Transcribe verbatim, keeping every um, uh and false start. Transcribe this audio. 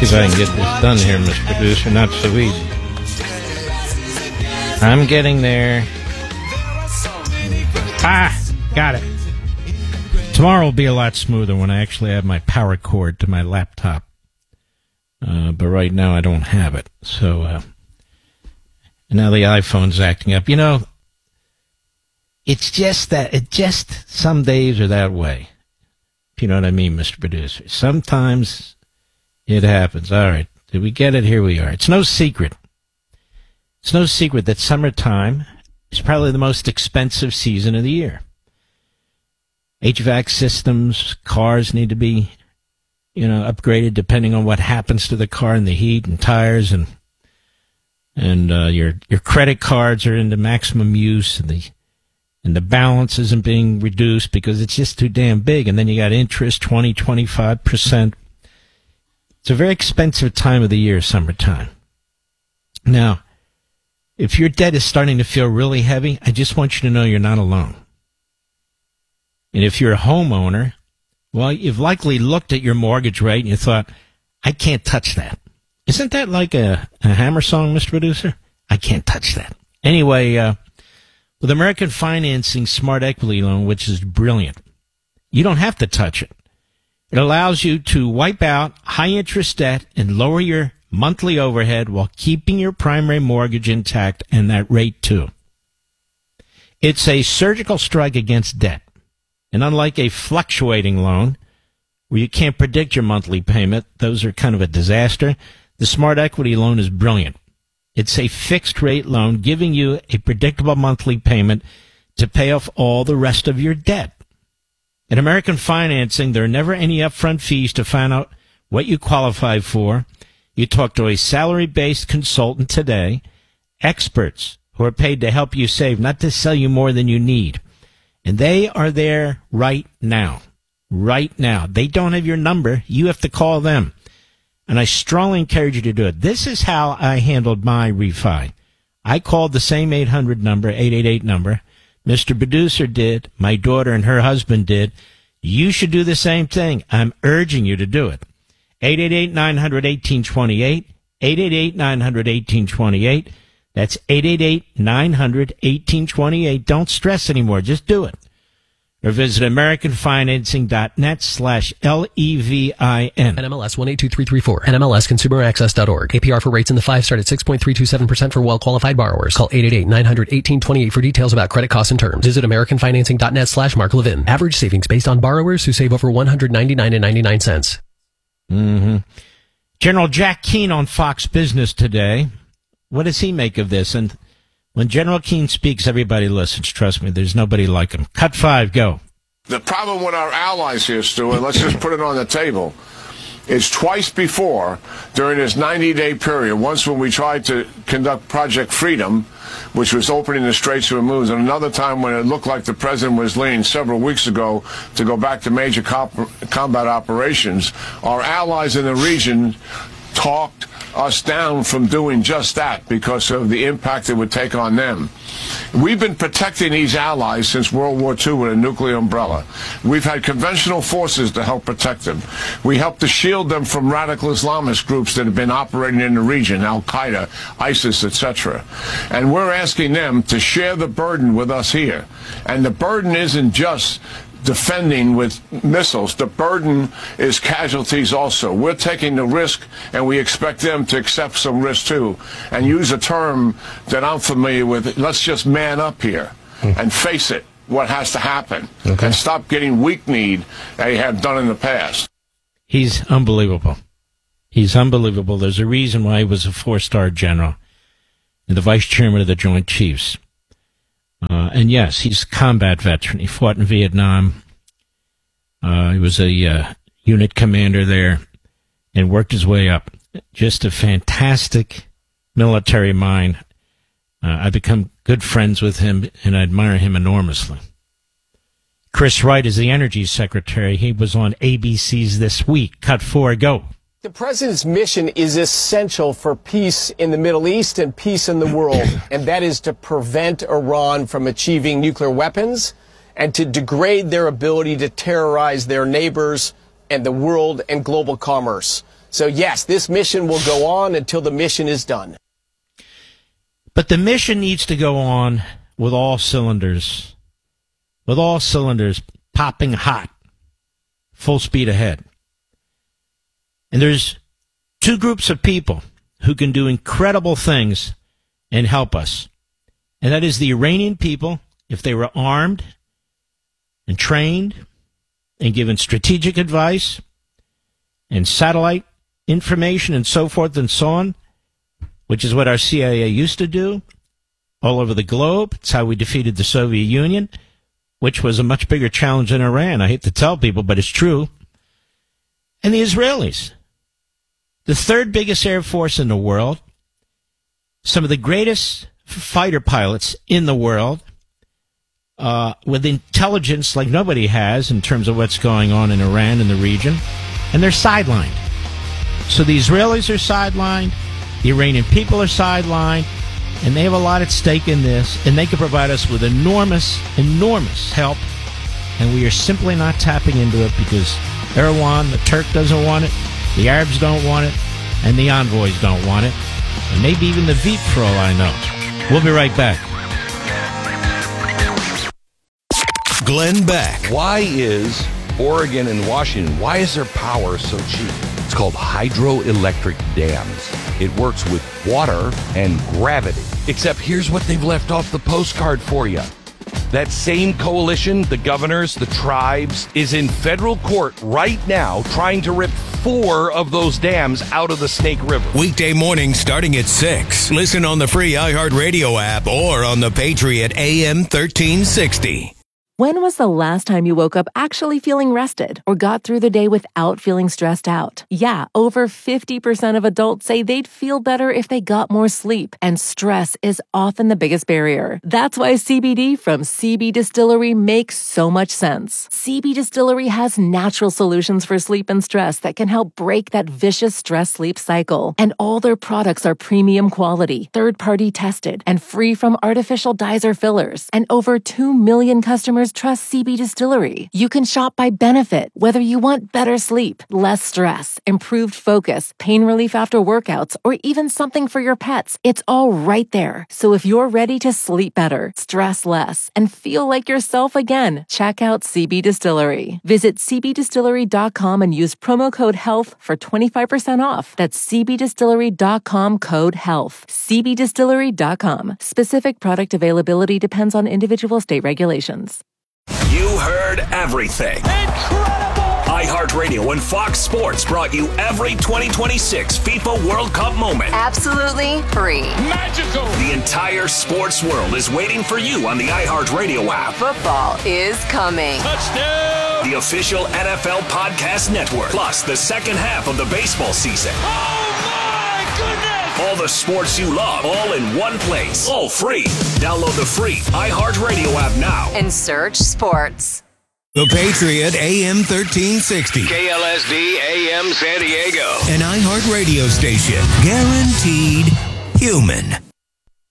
See if I can get this done here, Mister Producer. Not so easy. I'm getting there. Ah, got it. Tomorrow will be a lot smoother when I actually have my power cord to my laptop. Uh, but right now I don't have it. So, uh, now the iPhone's acting up. You know, it's just that, it just, some days are that way. If you know what I mean, Mister Producer. Sometimes it happens. All right. Did we get it? Here we are. It's no secret. It's no secret that summertime is probably the most expensive season of the year. H V A C systems, cars need to be, you know, upgraded depending on what happens to the car and the heat and tires, and and uh, your your credit cards are into maximum use, and the and the balance isn't being reduced because it's just too damn big. And then you got interest, twenty, twenty-five percent. It's a very expensive time of the year, summertime. Now, if your debt is starting to feel really heavy, I just want you to know you're not alone. And if you're a homeowner, well, you've likely looked at your mortgage rate and you thought, I can't touch that. Isn't that like a, a Hammer song, Mister Producer? I can't touch that. Anyway, uh, with American Financing Smart Equity Loan, which is brilliant, you don't have to touch it. It allows you to wipe out high-interest debt and lower your monthly overhead while keeping your primary mortgage intact and that rate, too. It's a surgical strike against debt. And unlike a fluctuating loan, where you can't predict your monthly payment, those are kind of a disaster, the Smart Equity Loan is brilliant. It's a fixed-rate loan giving you a predictable monthly payment to pay off all the rest of your debt. At American Financing, there are never any upfront fees to find out what you qualify for. You talk to a salary-based consultant today, experts who are paid to help you save, not to sell you more than you need. And they are there right now. Right now. They don't have your number. You have to call them. And I strongly encourage you to do it. This is how I handled my refi. I called the same eight hundred number, eight eight eight number. Mister Producer did. My daughter and her husband did. You should do the same thing. I'm urging you to do it. eight eight eight, nine hundred, eighteen twenty-eight. eight eight eight, nine hundred, eighteen twenty-eight. That's eight eight eight, nine hundred, eighteen twenty-eight. Don't stress anymore. Just do it. Or visit americanfinancing.net slash L-E-V-I-N. N M L S one eight two three three four. N M L S consumer access dot org. A P R for rates in the five start at six point three two seven percent for well-qualified borrowers. Call eight eight eight, nine hundred, eighteen twenty-eight for details about credit costs and terms. Visit americanfinancing.net slash Mark Levin. Average savings based on borrowers who save over one hundred ninety-nine dollars and ninety-nine cents. Mm-hmm. General Jack Keane on Fox Business today. What does he make of this? And when General Keane speaks, everybody listens. Trust me, there's nobody like him. Cut five, go. The problem with our allies here, Stuart, let's just put it on the table, is twice before, during this ninety-day period, once when we tried to conduct Project Freedom, which was opening the Straits of Hormuz, and another time when it looked like the president was leaning several weeks ago to go back to major comp- combat operations, our allies in the region talked us down from doing just that because of the impact it would take on them. We've been protecting these allies since World War Two with a nuclear umbrella. We've had conventional forces to help protect them. We helped to shield them from radical Islamist groups that have been operating in the region, Al-Qaeda, ISIS, et cetera. And we're asking them to share the burden with us here. And the burden isn't just defending with missiles. The burden is casualties also. We're taking the risk, and we expect them to accept some risk too, and use a term that I'm familiar with. Let's just man up here and face it, what has to happen, okay, and stop getting weak-kneed they have done in the past. He's unbelievable. He's unbelievable. There's a reason why he was a four-star general and the vice chairman of the Joint Chiefs. Uh, and yes, he's a combat veteran. He fought in Vietnam. Uh, he was a uh, unit commander there and worked his way up. Just a fantastic military mind. Uh, I've become good friends with him, and I admire him enormously. Chris Wright is the energy secretary. He was on A B C's This Week. Cut four, go. The president's mission is essential for peace in the Middle East and peace in the world, and that is to prevent Iran from achieving nuclear weapons and to degrade their ability to terrorize their neighbors and the world and global commerce. So yes, this mission will go on until the mission is done. But the mission needs to go on with all cylinders, with all cylinders popping hot, full speed ahead. And there's two groups of people who can do incredible things and help us. And that is the Iranian people, if they were armed and trained and given strategic advice and satellite information and so forth and so on, which is what our C I A used to do all over the globe. It's how we defeated the Soviet Union, which was a much bigger challenge than Iran. I hate to tell people, but it's true. And the Israelis, the third biggest air force in the world, some of the greatest fighter pilots in the world, uh, with intelligence like nobody has in terms of what's going on in Iran and the region, and they're sidelined. So the Israelis are sidelined, the Iranian people are sidelined, and they have a lot at stake in this, and they can provide us with enormous, enormous help, and we are simply not tapping into it because Erdogan, the Turk, doesn't want it, the Arabs don't want it, and the envoys don't want it, and maybe even the Veep, for all I know. We'll be right back. Glenn Beck. Why is Oregon and Washington, why is their power so cheap? It's called hydroelectric dams. It works with water and gravity. Except here's what they've left off the postcard for you. That same coalition, the governors, the tribes, is in federal court right now trying to rip four of those dams out of the Snake River. Weekday morning starting at six. Listen on the free iHeartRadio app or on the Patriot A M thirteen sixty. When was the last time you woke up actually feeling rested or got through the day without feeling stressed out? Yeah, over fifty percent of adults say they'd feel better if they got more sleep, and stress is often the biggest barrier. That's why C B D from C B Distillery makes so much sense. C B Distillery has natural solutions for sleep and stress that can help break that vicious stress-sleep cycle. And all their products are premium quality, third-party tested, and free from artificial dyes or fillers. And over two million customers trust C B Distillery. You can shop by benefit, whether you want better sleep, less stress, improved focus, pain relief after workouts, or even something for your pets. It's all right there. So if you're ready to sleep better, stress less, and feel like yourself again, check out C B Distillery. Visit c b distillery dot com and use promo code HEALTH for twenty-five percent off. That's c b distillery dot com code HEALTH. c b distillery dot com. Specific product availability depends on individual state regulations. You heard everything. Incredible! iHeartRadio and Fox Sports brought you every twenty twenty-six FIFA World Cup moment. Absolutely free. Magical! The entire sports world is waiting for you on the iHeartRadio app. Football is coming. Touchdown! The official N F L Podcast Network. Plus the second half of the baseball season. Oh my goodness! All the sports you love, all in one place. All free. Download the free iHeartRadio app now. And search sports. The Patriot A M thirteen sixty. K L S D A M San Diego. An iHeartRadio station. Guaranteed human.